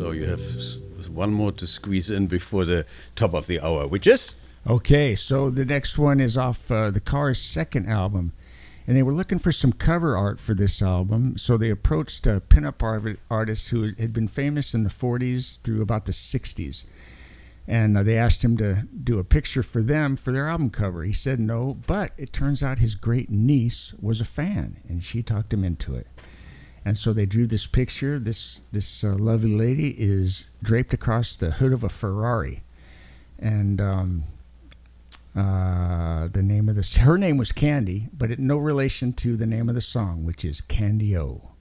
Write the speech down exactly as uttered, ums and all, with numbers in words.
So you have s- one more to squeeze in before the top of the hour, which is? Okay, so the next one is off uh, the Cars' second album. And they were looking for some cover art for this album. So they approached a pinup art- artist who had been famous in the forties through about the sixties. And uh, they asked him to do a picture for them for their album cover. He said no, but it turns out his great niece was a fan, and she talked him into it. And so they drew this picture. This this uh, lovely lady is draped across the hood of a Ferrari. And um, uh, the name of this, her name was Candy, but it no relation to the name of the song, which is Candy-O.